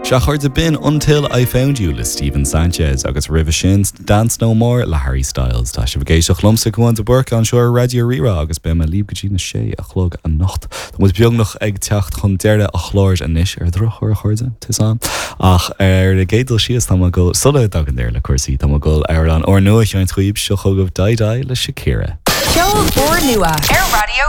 Se chuir de bin Until I Found You le Stephen Sanchez agus River Shins Dance No More le Harry Styles. Tá se bhgéisioach lomsa go bhaint a burc an seoir Radio Rira agus be me líb go dtí na sé a chlog a nocht. Tá mu beag noch ag teacht chun deirde a chlóir a níis ar drochir a chuirde tuán. Ach ar le gédal sios tá go sulla dag an déir le cuasaí tá go ar an or nua an chuoib seo chugah daidai le Shakira. Show or nua. Air Radio